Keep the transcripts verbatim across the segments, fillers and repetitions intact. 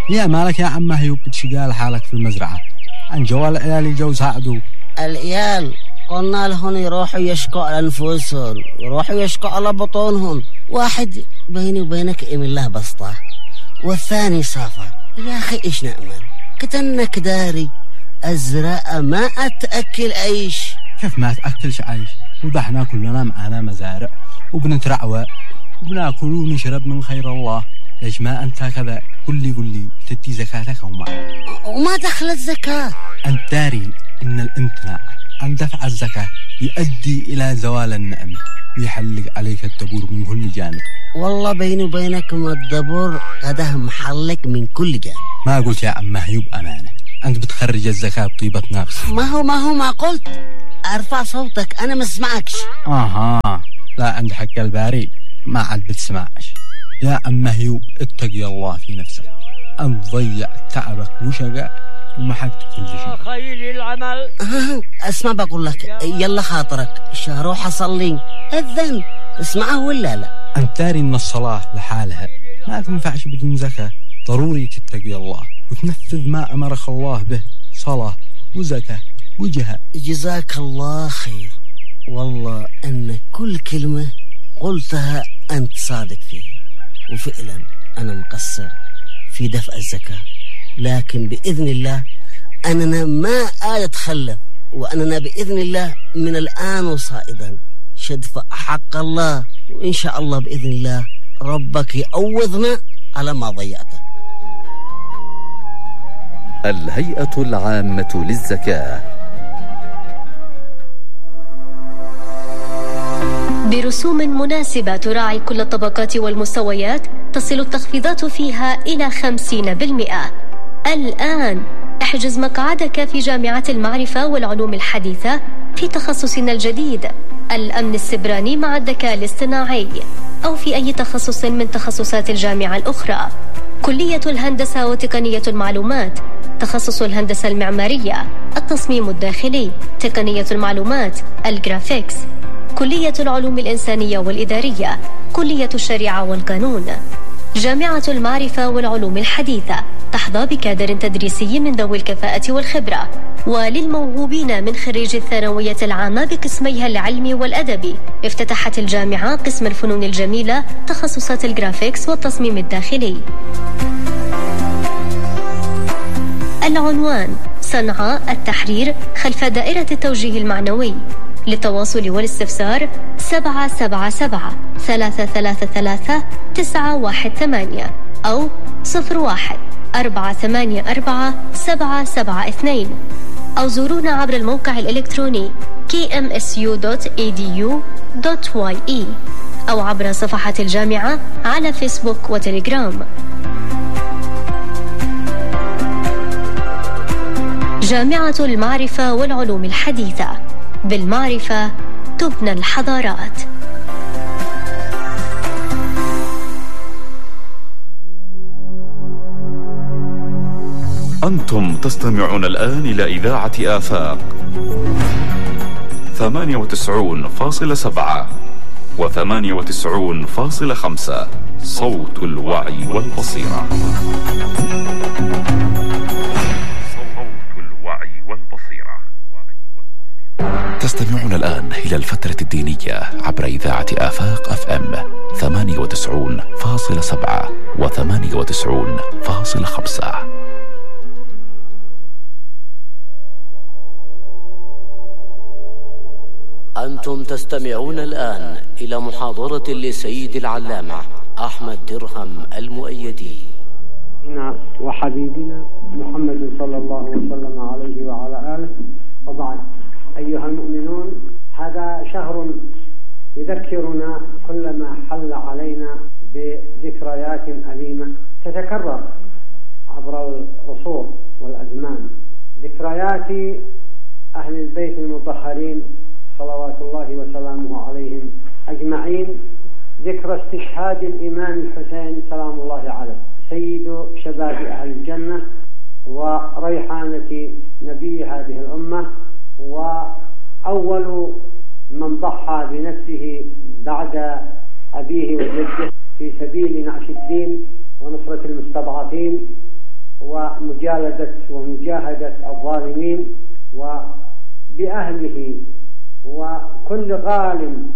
يا مالك يا عم هيوب بتشقال حالك في المزرعة؟ عن جوال العيال جوز عقدو. العيال قلنا لهم يروحوا يشكوا على أنفسهم، يروحوا يشكوا على بطونهم. واحد بيني وبينك إيم الله بسطة، والثاني سافر. يا أخي إيش نأمل؟ كتنك داري الزراعة ما أتأكل عيش. كيف ما أتأكلش عيش؟ وضحنا كلنا معانا مزارع وبنترعوى وبناكل ونشرب من خير الله. ليش ما أنت كذا؟ قل لي قل لي تدي زكاتك وما وما دخل الزكاة؟ أنت داري إن الامتناع عن دفع الزكاة يؤدي إلى زوال النعمة ويحلق عليك الدبور من كل جانب. والله بيني وبينكم الدبور قده محلق من كل جانب. ما قلت يا عم هيوب أمانة، أنت بتخرج الزكاة بطيبة نفس. ما هو ما هو ما قلت أرفع صوتك أنا ما اسمعكش. آها لا، عند حق الباري ما عاد بتسمعش. يا عم هيوب اتقي الله في نفسك، أنت ضيع تعبك وشقاء ومحقت كل شيء. خير العمل. اسمع بقول لك، يلا خاطرك روح أصلي أذن، اسمعه ولا لا؟ أنت داري إن الصلاة لحالها ما تنفعش بدون زكاة. ضروري تتقي الله وتنفذ ما أمرك الله به، صلاة وزكاة وجهاد. جزاك الله خير، والله أن كل كلمة قلتها أنت صادق فيها، وفعلا أنا مقصر في دفع الزكاة، لكن بإذن الله أننا ما أتخلف، وأننا بإذن الله من الآن وصائدا شدفع حق الله، وإن شاء الله بإذن الله ربك يعوضنا على ما ضيعته. الهيئة العامة للزكاة برسوم مناسبة تراعي كل الطبقات والمستويات، تصل التخفيضات فيها إلى خمسين بالمئة. الآن احجز مقعدك في جامعة المعرفة والعلوم الحديثة في تخصصنا الجديد الأمن السبراني مع الذكاء الاصطناعي، أو في أي تخصص من تخصصات الجامعة الأخرى. كلية الهندسة وتقنية المعلومات، تخصص الهندسة المعمارية، التصميم الداخلي، تقنية المعلومات، الجرافيكس، كلية العلوم الإنسانية والإدارية، كلية الشريعة والقانون. جامعة المعرفة والعلوم الحديثة تحظى بكادر تدريسي من ذوي الكفاءة والخبرة. وللموهوبين من خريج الثانوية العامة بقسميها العلمي والأدبي، افتتحت الجامعة قسم الفنون الجميلة، تخصصات الجرافيكس والتصميم الداخلي. العنوان: صنعاء التحرير خلف دائرة التوجيه المعنوي. للتواصل والاستفسار سبعة سبعة سبعة ثلاثة ثلاثة ثلاثة تسعة واحد ثمانية أو صفر واحد أربعة ثمانية أربعة سبعة سبعة اثنين، أو زورونا عبر الموقع الإلكتروني كي إم إس يو دوت إي دي يو دوت واي إي أو عبر صفحة الجامعة على فيسبوك وتليجرام. جامعة المعرفة والعلوم الحديثة، بالمعرفة تبنى الحضارات. أنتم تستمعون الآن إلى إذاعة آفاق ثمانية وتسعون فاصلة سبعة وثمانية وتسعون فاصلة خمسة، صوت الوعي والبصيرة. تستمعون الآن إلى الفترة الدينية عبر إذاعة آفاق أف أم ثمانية وتسعون فاصلة سبعة وثمانية وتسعون فاصلة خمسة. أنتم تستمعون الآن إلى محاضرة لسيد العلامة أحمد درهم المؤيدي وحبيبنا محمد صلى الله وسلم عليه وعلى آله. وبعد، أيها المؤمنون، هذا شهر يذكرنا كلما حل علينا بذكريات أليمة تتكرر عبر العصور والأزمان، ذكريات أهل البيت المطهرين صلوات الله وسلامه عليهم أجمعين، ذكرى استشهاد الإمام الحسين سلام الله عليه، سيد شباب أهل الجنة وريحانة نبي هذه الأمة، وأول من ضحى بنفسه بعد أبيه وجده في سبيل نعش الدين ونصرة المستضعفين، ومجالدة ومجاهدة الظالمين وبأهله وكل ظالم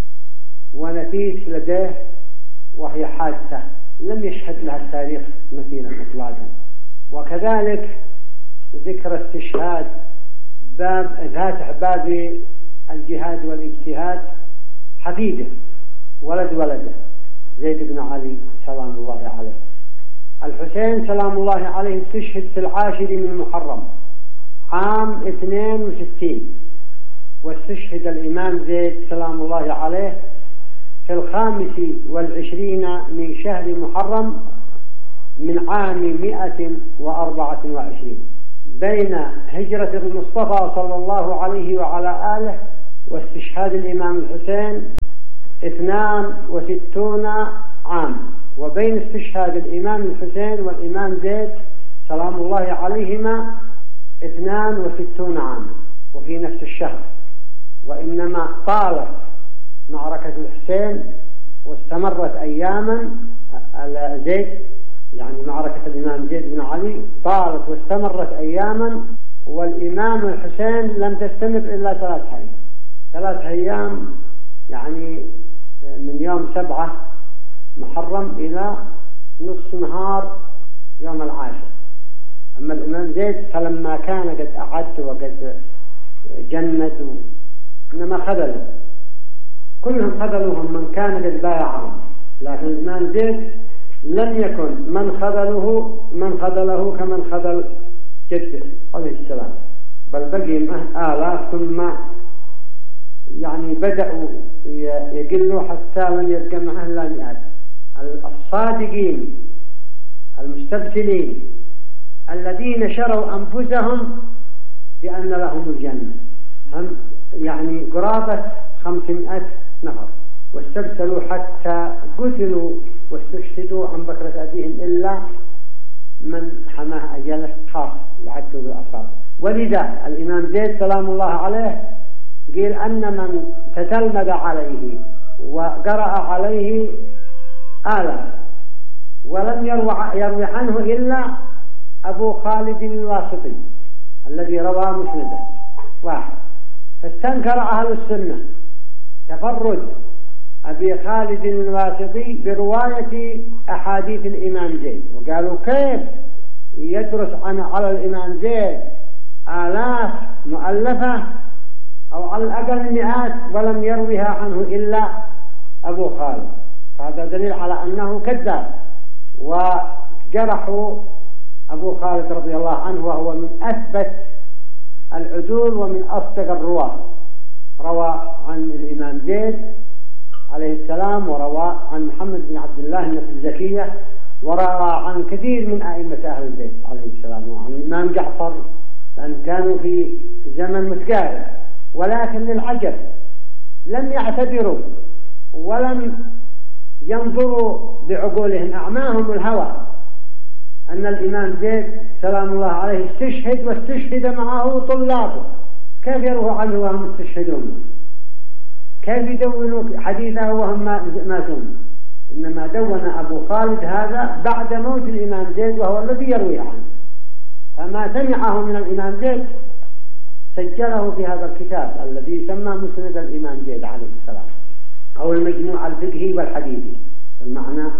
ونفيس لديه، وهي حادثة لم يشهد لها التاريخ مثيلا إطلاقا. وكذلك ذكر استشهاد باب فاتح باب الجهاد والاجتهاد حفيده ولد ولده زيد بن علي سلام الله عليه. الحسين سلام الله عليه استشهد في العاشر من محرم عام اثنين وستين، واستشهد الإمام زيد سلام الله عليه في الخامس والعشرين من شهر محرم من عام مئة وأربعة وعشرين، بين هجرة المصطفى صلى الله عليه وعلى آله واستشهاد الإمام الحسين اثنان وستون عام، وبين استشهاد الإمام الحسين والإمام زيد سلام الله عليهما اثنان وستون عاما وفي نفس الشهر. وإنما طالت معركة الحسين واستمرت أياما على زيد، يعني معركة الإمام زيد بن علي طالت واستمرت أياما، والإمام الحسين لم تستمر إلا ثلاث أيام ثلاث أيام يعني من يوم سبعة محرم إلى نصف نهار يوم العاشر. أما الإمام زيد فلما كان قد أعد وقد جند إنما خذلوا كلهم خذلوهم من كان قد بايعهم، لكن الإمام زيد لم يكن من خذله من خذله كمن خذل جده عليه السلام، بل بقي آلاف ثم يعني بدأوا يقلوا حتى لم يبقى معه إلا مئات. الصادقين المستبسلين الذين شروا أنفسهم بأن لهم الجنة هم يعني قرابة خمسمائة نفر، واستبسلوا حتى قتلوا واستشهدوا عن بكرة أبيهم إلا من حماه أجله خاص يعدوا بالأصابع. ولذا الإمام زيد سلام الله عليه قيل أن من تتلمذ عليه وقرأ عليه آلاف، ولم يروي عنه إلا أبو خالد الواسطي الذي روى مسنده واحد. فاستنكر أهل السنة تفرد أبي خالد الواسطي برواية أحاديث الإمام زيد، وقالوا كيف يدرس عن على الإمام زيد آلاف مؤلفة أو على الأقل مئات ولم يرويها عنه إلا أبو خالد، فهذا دليل على أنه كذاب. وجرحوا أبو خالد رضي الله عنه وهو من أثبت العدول ومن أصدق الرواة، روى عن الإمام زيد عليه السلام، وروى عن محمد بن عبد الله النفس الزكية، وروى عن كثير من أئمة أهل البيت عليه السلام، وعن الإمام جعفر، لأن كانوا في زمن متقارب. ولكن للعجب لم يعتبروا ولم ينظروا بعقولهم، أعماهم الهوى أن الإمام زيد سلام الله عليه استشهد واستشهد معه طلابه، كيف يروه عنه وهم يستشهدون؟ كيف يدونوا حديثه وهم ماتون؟ إنما دون أبو خالد هذا بعد موت الإمام زيد وهو الذي يروي عنه، فما سمعه من الإمام زيد سجله في هذا الكتاب الذي يسمى مسند الإمام زيد عليه السلام، أو المجموع الفقهي والحديثي المعنى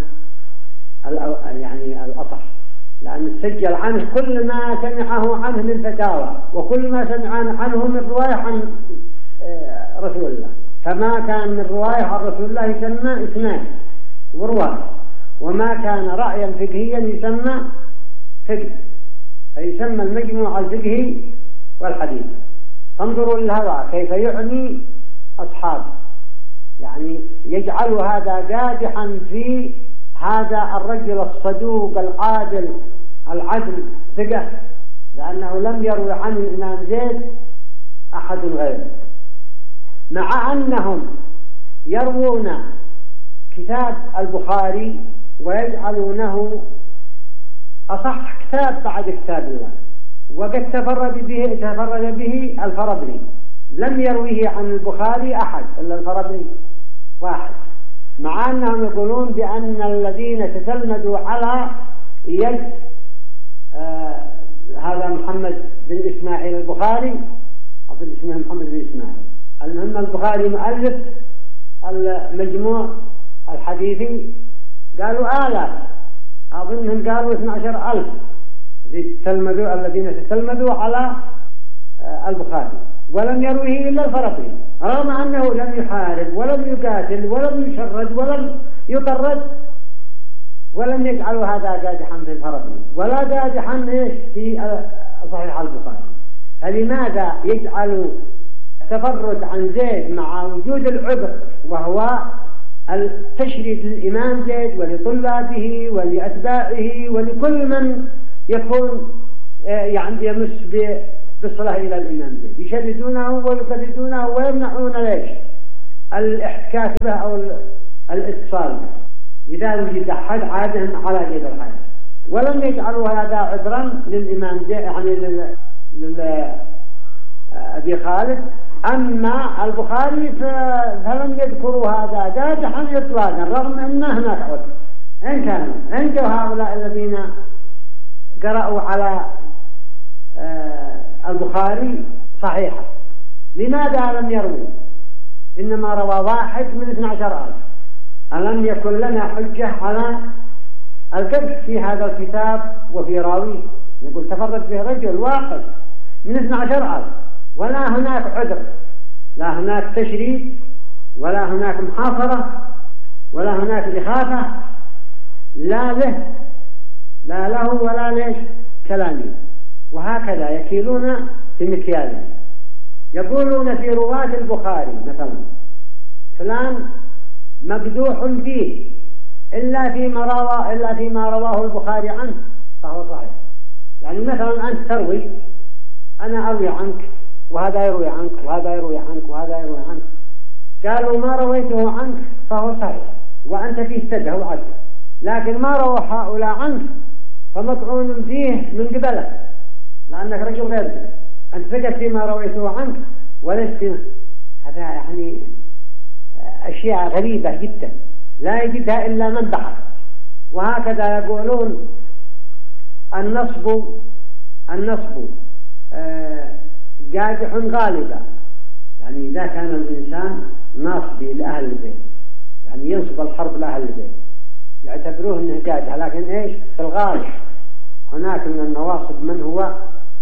يعني الأصح، لأن سجل عنه كل ما سمعه عنه من فتاوى وكل ما سمع عنه من رواية عن رسول الله. فما كان من رواية عن رسول الله يسمى اثنان ورواية، وما كان رأيا فقهيا يسمى فقه، فيسمى المجموع الفقهي والحديث. انظروا الهوى كيف يعني أصحابه، يعني يجعل هذا قادحا في هذا الرجل الصدوق العادل العدل ثقة، لأنه لم يروي عن الإمام زيد أحد غيره، مع أنهم يروون كتاب البخاري ويجعلونه أصح كتاب بعد كتاب الله، وقد تفرد به تفرد به الفربري، لم يرويه عن البخاري أحد إلا الفربري واحد، مع أنهم يقولون بأن الذين تتلمذوا على يد محمد بن إسماعيل البخاري، أظن اسمه محمد بن إسماعيل. المهم البخاري مؤلف المجموع الحديثي، قالوا آلاف، أظنهم قالوا اثني عشر ألف الذين تتلمذوا على البخاري، ولم يرويه إلا الفرقي، رغم أنه لم يحارب ولم يقاتل ولم يشرد ولم يطرد، ولم يجعلوا هذا قادحا في الفرقي ولا قادحا إيش في صحيح البخاري. فلماذا يجعل التفرد عن زيد مع وجود العذر، وهو التشريد للإمام زيد ولطلابه ولأتباعه ولكل من يكون يعني يمس بالصلاة إلى الإمام زيد، يشردونه ويقردونه ويمنعون ليش الاحتكاك به أو الاتصال به إذا وجد أحد عادهم على قيد الحياة، ولم يجعلوا هذا عذرا للإمام زيد يعني لأبي خالد. أما البخاري فلم يذكروا هذا قادحا إطلاقا، رغم أن هناك عذر إن كانوا عند هؤلاء الذين قرأوا على البخاري صحيحة. لماذا لم يرووا؟ إنما روى واحد من اثني عشر ألف. ألم يكن لنا حجة على القدح في هذا الكتاب وفي راويه؟ يقول تفرد به رجل واحد من اثني عشر ألف، ولا هناك عذر، لا هناك تشريد ولا هناك محاصرة ولا هناك إخافة، لا له لا له ولا ليش كلامي. وهكذا يكيلون في مكياله، يقولون في رواة البخاري مثلا فلان مقدوح فيه إلا فيما روى إلا فيما رواه البخاري عنه فهو صحيح. يعني مثلا أنت تروي، أنا أروي عنك وهذا يروي عنك وهذا يروي عنك وهذا يروي عنك، قالوا ما رويته عنك فهو صحيح وأنت فيه سده وعدل، لكن ما روى هؤلاء عنك فمطعون فيه من قبلك لأنك رجل غير ذلك، أنت ثقت فيما رويته عنك ولست. هذا يعني أشياء غريبة جدا لا يجدها إلا من بحث. وهكذا يقولون النصب النصب قادح غالبا، يعني إذا كان الإنسان ناصبي لأهل البيت يعني ينصب الحرب لأهل البيت يعتبروه أنه قادح، لكن إيش في الغالب هناك من النواصب من هو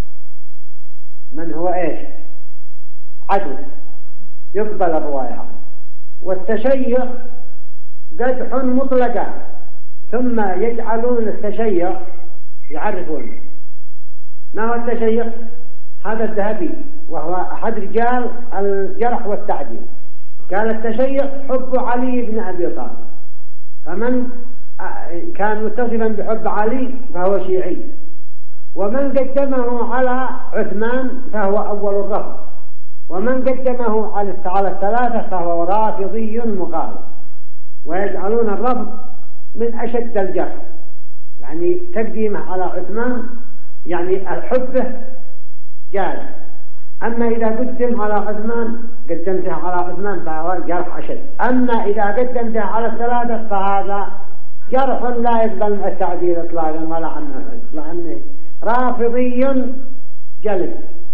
من هو إيش عدو يقبل الرواية عنه. والتشيع قدح مطلقا، ثم يجعلون التشيع يعرفون ما هو التشيع. هذا الذهبي وهو أحد رجال الجرح والتعديل قال التشيع حب علي بن أبي طالب، فمن كان متصفا بحب علي فهو شيعي، ومن قدمه على عثمان فهو أول الرفض، ومن قدمه على الثلاثة فهو رافضي مغالب. ويجعلون الرفض من أشد الجرح، يعني تقديمه على عثمان يعني الحبه جاز، أما إذا قدم على عثمان قدمته على عثمان فهو جرح أشد، أما إذا قدمته على الثلاثة فهذا جرح لا يقبل التعديل إطلاقا ولا عنه، لأنه رافضي جلد.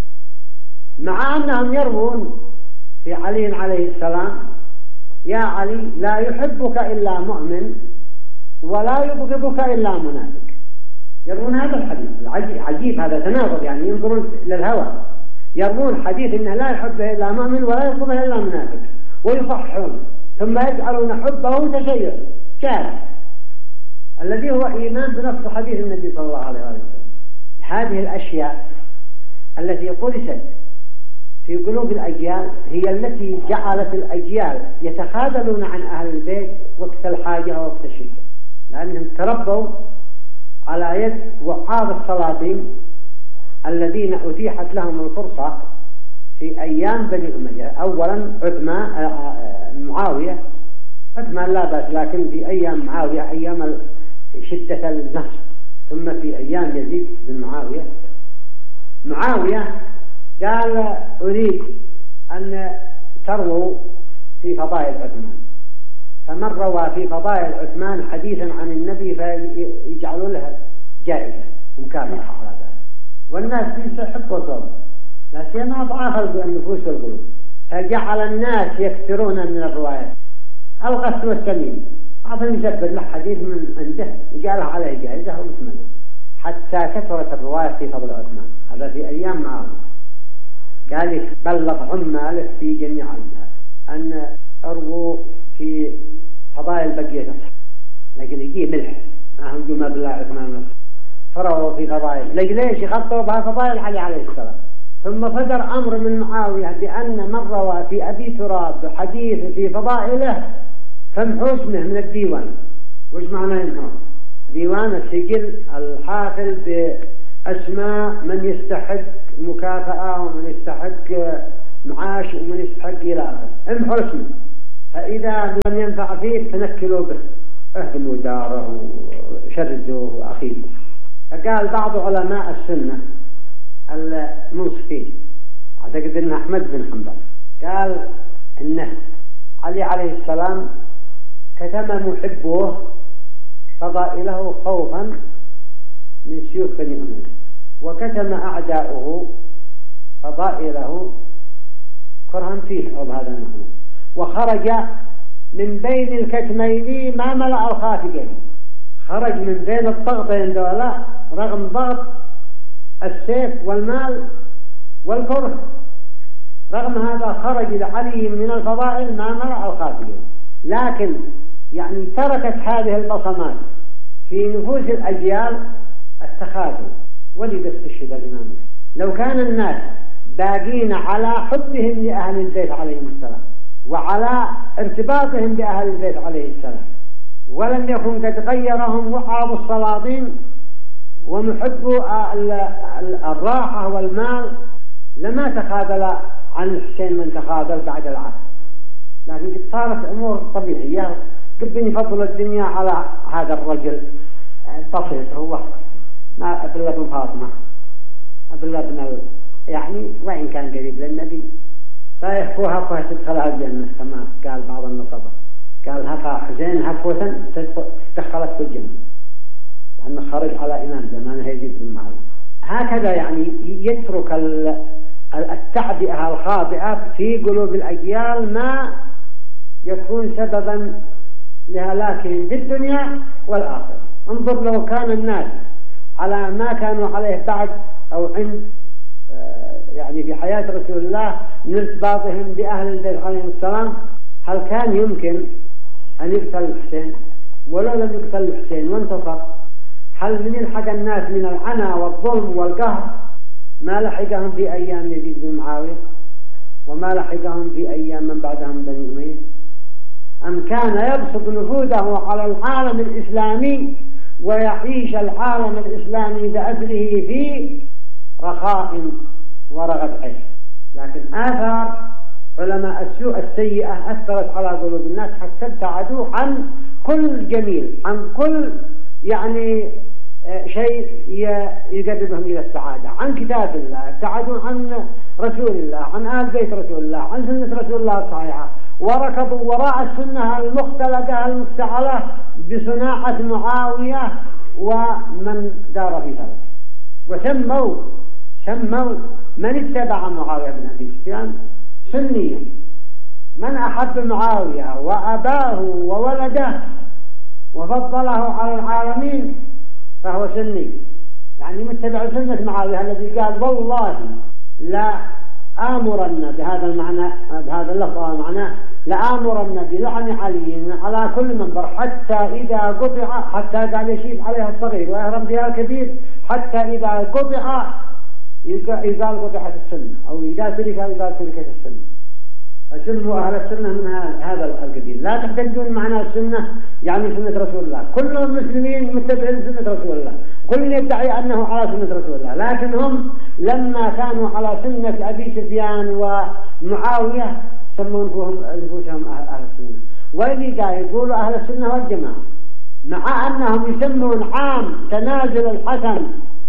مع أنهم يروون في علي عليه السلام يا علي لا يحبك إلا مؤمن ولا يبغضك إلا منافق، يروون هذا الحديث عجيب، هذا تناقض، يعني ينظرون للهوى، يروون حديث إنه لا يحبه إلا مؤمن ولا يبغضه إلا منافق ويصححون، ثم يجعلون حبه تشيع كافر الذي هو إيمان بنص حديث النبي صلى الله عليه وسلم. هذه الأشياء التي قدست في قلوب الأجيال هي التي جعلت الأجيال يتخاذلون عن أهل البيت وقت الحاجة ووقت الشدة، لأنهم تربوا على يد وعاظ السلاطين الذين أتيحت لهم الفرصة في أيام بني أمية. أولا عثمان معاوية، عثمان لا بأس، لكن في أيام معاوية أيام شدة النصب، ثم في أيام يزيد بن معاوية. معاوية قال أريد أن ترووا في فضائل عثمان، فمن روى في فضائل عثمان حديثا عن النبي فيجعلوا له جائزة ومكافأة على ذلك. والناس يحب وصوم، لا سيما أضعاف النفوس والقلوب، فجعل الناس يكثرون من الروايات. الغث والسمين أعطى يسبب له حديث من عنده جعله عليه جائزة ومثمنة، حتى كثرت الرواية في فضل عثمان. هذا في أيام معاوية، قال بلغ عماله في جميع الجهات أن أروا في فضائل بقية الصحابة، لكن يجي ملح معهم جمع بالله عثمان فروا في فضائل، لكن ليش يخطوا بها فضائل علي عليه السلام. ثم صدر أمر من معاوية بأن من روى في أبي تراب حديث في فضائله فامحوا اسمه من الديوان. وش معنى يمحوا؟ ديوان السجل الحافل بأسماء من يستحق مكافأة ومن يستحق معاش ومن يستحق إلى آخره، امحوا اسمه، فإذا لم ينفع فيه فنكلوا به، اهدموا داره وشردوا وأخيبوا. فقال بعض علماء السنة المنصفين، أعتقد أن أحمد بن حنبل، قال إنه علي عليه السلام كتم محبوه فضائله خوفا من سيوف بني أمية، وكتم أعداؤه فضائله كرها فيه أو بهذا المعنى، وخرج من بين الكتمين ما ملأ الخافقين، خرج من بين الضغطين دولا رغم ضغط السيف والمال والكره، رغم هذا خرج لعلي من الفضائل ما ملأ الخافقين. لكن يعني تركت هذه البصمات في نفوس الأجيال التخاذل، ولذا استشهد الإمام. لو كان الناس باقين على حبهم لأهل البيت عليهم السلام وعلى ارتباطهم بأهل البيت عليه السلام، ولم يكن قد غيرهم وعاب السلاطين ومحبوا الراحة والمال، لما تخاذل عن الحسين من تخاذل بعد العهد. لكن قد صارت أمور طبيعية، قد يفضل الدنيا على هذا الرجل بسيط، هو ما عبد الله بن فاطمة، عبد الله بن ال... يعني وإن كان قريب للنبي فيهفوها هفوة تدخلها الجنة كما قال بعض النصبة، قال هفا حسين هفوة دخلت في الجنة، لأنه خرج على إمام زمانه يزيد بن معاوية. هكذا يعني يترك التعبئة الخاطئة في قلوب الأجيال ما يكون سببا لهلاكهم في الدنيا والآخرة. انظر لو كان الناس على ما كانوا عليه بعد أو عند يعني في حياة رسول الله من ارتباطهم بأهل البيت عليهم السلام، هل كان يمكن أن يقتل الحسين؟ ولو لم يقتل الحسين وانتصر، هل من يلحق الناس من العنى والظلم والقهر ما لحقهم في أيام يزيد بن معاوية وما لحقهم في أيام من بعدهم بني أمية؟ أم كان يبسط نفوذه على العالم الإسلامي ويعيش العالم الإسلامي بأسره في رخاء ورغد عيش؟ لكن آثار علماء السوء السيئة أثرت على قلوب الناس حتى ابتعدوا عن كل جميل، عن كل يعني شيء يقربهم إلى السعادة، عن كتاب الله، ابتعدوا عن رسول الله، عن آل بيت رسول الله، عن سنة رسول الله الصحيحة، وركضوا وراء السنة المختلقة المفتعلة بصناعة معاوية ومن دار في فلك، وسموا سموا من اتبع معاوية بن أبي سفيان سنيا. من أحب معاوية وأباه وولده وفضله على العالمين فهو سني، يعني متبع سنة معاوية الذي قال والله لا آمرن بهذا المعنى بهذا اللفظ والمعنى لآمرن بلعن علي على كل منبر حتى إذا قطع، حتى قال يشيب عليها الصغير ويهرم بها الكبير، حتى إذا قطع يقال قطعت السنة، أو إذا ترك يقال تركت السنة. فسموا أهل السنة من هذا القبيل. لا تحتجون معنى السنة يعني سنة رسول الله، كل المسلمين متبعين سنة رسول الله، كل يدعي أنه على سنة رسول الله، لكن هم لما كانوا على سنة أبي سفيان ومعاوية سموا نفوسهم أهل السنة. ولذا يقولوا أهل السنة والجماعة، مع أنهم يسمون عام تنازل الحسن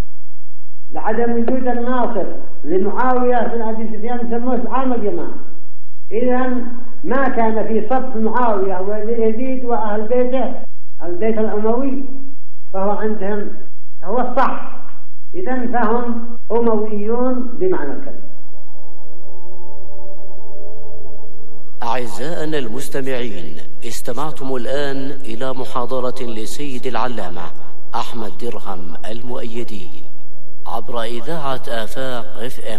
لعدم وجود الناصر لمعاوية بن أبي سفيان يسموه عام الجماعة. إذن ما كان في صف معاوية ويزيد وأهل بيته البيت الأموي فهو عندهم هو الصح، إذن فهم أمويون بمعنى الكلمة. أعزائنا المستمعين، استمعتم الآن إلى محاضرة لسيد العلامة أحمد درهم المؤيدي عبر إذاعة آفاق اف ام.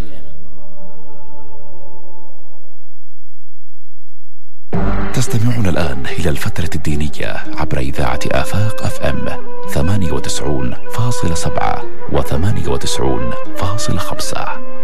تستمعون الآن إلى الفترة الدينية عبر إذاعة آفاق اف ام ثمانية وتسعون فاصلة سبعة وثمانية وتسعون فاصلة خمسة.